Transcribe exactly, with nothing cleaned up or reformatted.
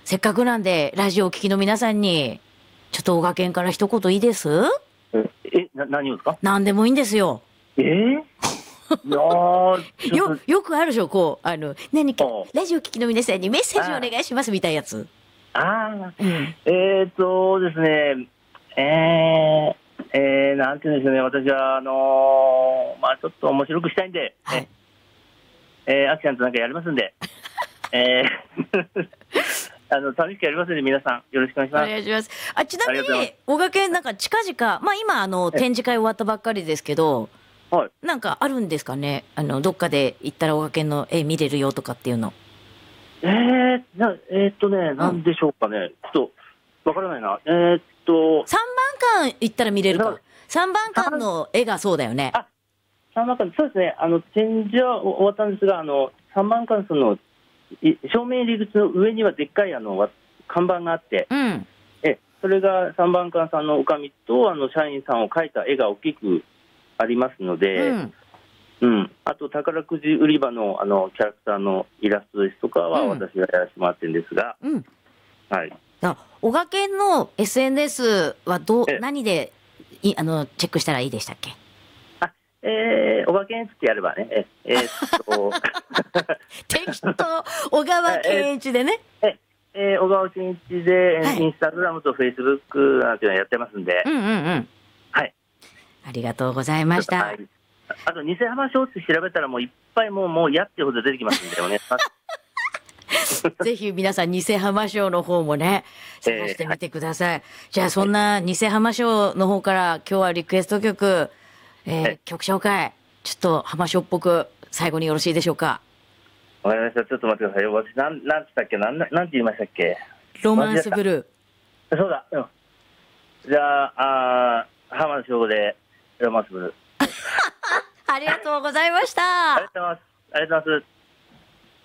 せっかくなんでラジオを聴きの皆さんにちょっと小賀健から一言いいです？ え、な、何をですか？ 何でもいいんですよ。 えー、いやーよ、よくあるでしょ、こう、あの、何かお、 ラジオ聴きの皆さんにメッセージお願いしますみたいなやつ。 ああ、 うん。 えーとですね、えー、えー、なんていうんですね、私は、あのー、まあちょっと面白くしたいんで、 はい。 えー、アキちゃんとなんかやりますんで、えー、あの、楽しくやりますんで、皆さん、よろしくお願いしおます。 願いします。あ、ちなみありがとうございに、小賀健なんか近々、まあ今、あの、 え展示会終わったばっかりですけど、 ます。はい。 なんかあるんですかね、あの、どっかで行ったら小賀健の絵見れるよとかっていうの。 えー、なえーっとね、なんでしょうかね、ちょっと、わからないな。えーっと、 さんばんかん行ったら見れるか。さんばんかんさんの絵がそうだよね。 あ、さんばん館、そうですね、あの展示は終わったんですが、あのさんばん館そのい正面入り口の上にはでっかいあのわ看板があって、 うん。 えそれがさんばん館さんのおかみとあの社員さんを描いた絵が大きくありますのうで、 ん。 うん、あと宝くじ売り場のあのキャラクターのイラストですとかはうん私がやらせてもらってるんですが、 うん。 はい、 あ、小賀健の エスエヌエス はどう、 え何で、い、あの、チェックしたらいいでしたっけ？ あえー、おばけんってやればね、ええーっと適当、小川健一でね。 ええー、小川健一で、 はいインスタグラムとフェイスブックなんていうのやってますんで、 うんうんうん。 はい。 ありがとうございました。 はい。あと、偽浜ショーツ調べたらもういっぱいもう、もうやってほど出てきますんで、お願いします。 ぜひ皆さん、偽浜賞の方もね、探してみてください。えーはい、じゃあ、そんな偽浜賞の方から今日はリクエスト曲、えー、曲紹介、ちょっと浜賞っぽく最後によろしいでしょうか？ わかりました。ちょっと待ってくださいよ。私、なん、なんつったっけなん、なんて言いましたっけ？ ロマンスブルー。そうだ。うん。じゃあ、あ浜翔で、ロマンスブルー。 ありがとうございました。 ありがとうございます。ありがとうございます。